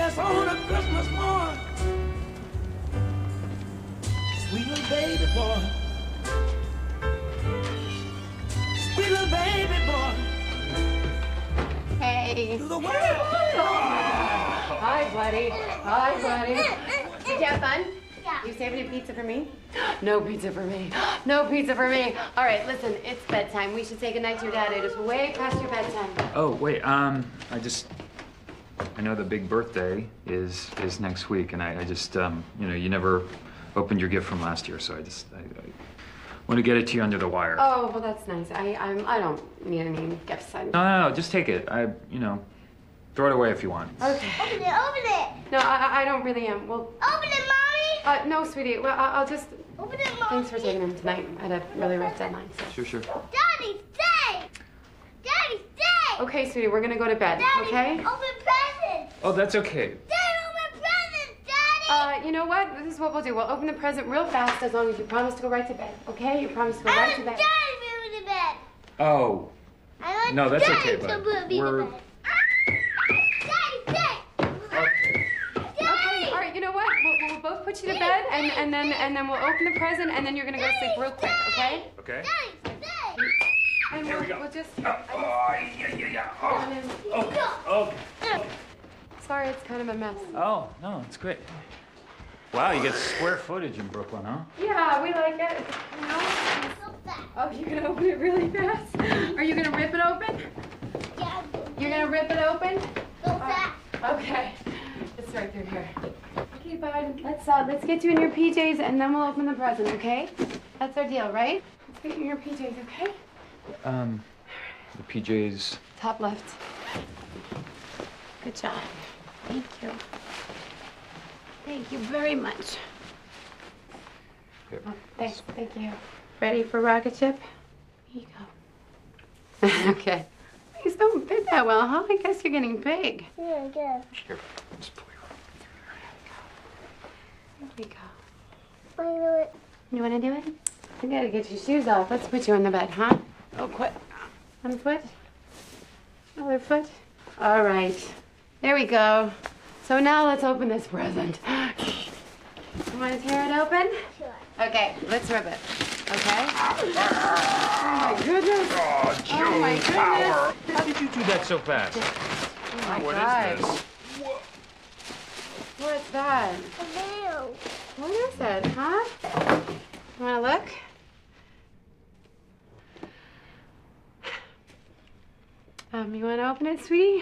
Yes, on a Christmas morn, sweet little baby boy, sweet little baby boy. Hey. To the world. Hi, buddy. Hi, buddy. Did you have fun? Yeah. You saving a pizza for me? No pizza for me. No pizza for me. All right, listen, it's bedtime. We should say goodnight to your dad. It is way past your bedtime. Oh, wait, I know the big birthday is next week, and I just, you know, you never opened your gift from last year, so I want to get it to you under the wire. Oh, well, that's nice. I don't need any gifts. No, just take it. You know, throw it away if you want. Okay. Open it. No, I don't really am. Well. Open it, Mommy. No, sweetie. Well, I'll just. Open it, Mommy. Thanks for taking him tonight. I had a really rough deadline. So. Sure. Daddy, stay. Daddy, stay. Okay, sweetie, we're gonna go to bed. Daddy, Okay? open presents. Oh, that's okay. Daddy, open presents, Daddy. You know what? This is what we'll do. We'll open the present real fast as long as you promise to go right to bed. Okay? You promise to go right to bed. Daddy, move to bed. Oh. I want No, that's Daddy okay, to bud. move me to We're- bed. Daddy, stay. Okay, all right, you know what? We'll both put you to bed, and then we'll open the present, and then you're gonna go to sleep real quick, okay? Okay. Daddy, stay. And There we go. we'll just. Yeah. Oh. Sorry, it's kind of a mess. Oh, no, it's great. Wow, you get square footage in Brooklyn, huh? Yeah, we like it. You know? Go back. Oh, you're gonna open it really fast? Are you gonna rip it open? Yeah, You're gonna rip it open? go back. Okay. It's right through here. Okay, bud. Let's get you in your PJs and then we'll open the present, okay? That's our deal, right? Let's get you in your PJs, okay? The PJs. Top left. Good job. Thank you. Thank you very much. Here. Oh, thanks. Thank you. Ready for rocket ship? Here you go. Okay. These don't fit that well, huh? I guess you're getting big. Yeah, good. Here, just pull your There we go. I know it. You want to do it? You gotta get your shoes off. Let's put you in the bed, huh? Oh, quit. One foot. Other foot. All right. There we go. So now let's open this present. You want to tear it open? Sure. Okay, let's rip it. Okay? Oh my goodness. Oh my goodness. How did you do that so fast? Oh my What God. is this? What's that? A veil. What is it, huh? You want to look? You want to open it, sweetie?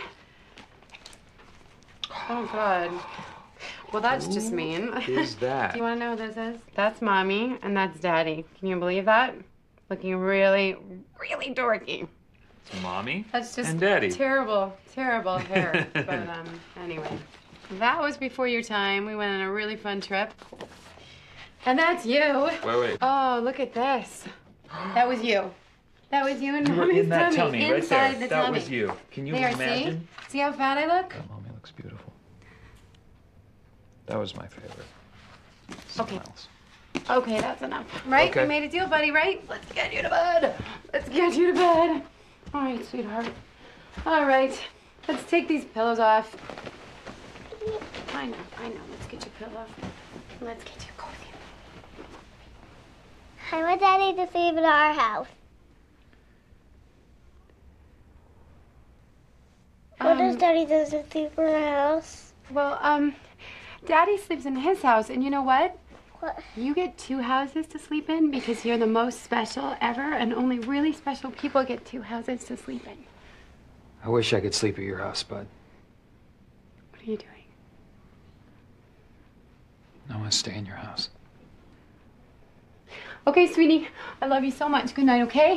Oh, God. Well, that's just mean. Is that? Do you want to know who this is? That's Mommy, and that's Daddy. Can you believe that? Looking really, really dorky. It's Mommy That's just and Daddy. terrible, terrible hair. But anyway, that was before your time. We went on a really fun trip. And that's you. Wait. Oh, look at this. That was you. That was you and You were Mommy's in that tummy right inside there. the That tummy. was you. Can you There, imagine? see how fat I look? Mommy looks beautiful. That was my favorite. Okay. Smiles. Okay, that's enough. Right? Okay. We made a deal, buddy, right? Let's get you to bed. Let's get you to bed. All right, sweetheart. All right. Let's take these pillows off. I know. Let's get your pillow off. Let's get you cozy. I want Daddy to sleep in our house. What does Daddy doesn't sleep in our house? Well, Daddy sleeps in his house, and you know what? What? You get 2 houses to sleep in because you're the most special ever, and only really special people get 2 houses to sleep in. I wish I could sleep at your house, bud. What are you doing? I want to stay in your house. Okay, sweetie, I love you so much. Good night, okay?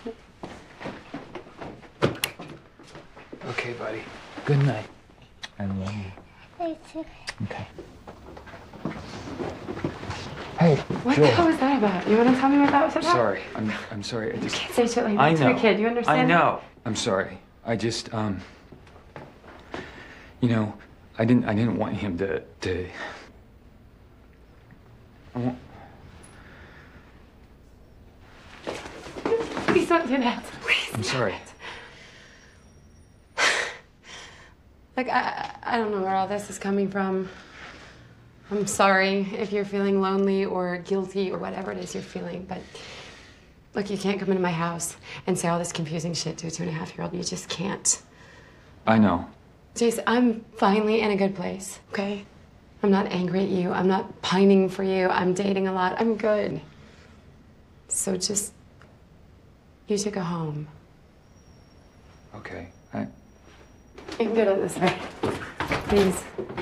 Okay, buddy. Good night. I love you. Me too. Okay. Hey, What Joel. the hell was that about? You want to tell me what that was about? Sorry. I'm sorry. I just. Can't say shit like I that know. to a kid. You understand? I know. I'm sorry. I just you know, I didn't want him to. I want... Please don't do that. Please. I'm sorry. Like, I don't know where all this is coming from. I'm sorry if you're feeling lonely or guilty or whatever it is you're feeling, but look, you can't come into my house and say all this confusing shit to a 2.5-year-old. You just can't. I know. Jace, I'm finally in a good place, okay? I'm not angry at you. I'm not pining for you. I'm dating a lot. I'm good. So just, you should go home. Okay. You can go to this way. Please.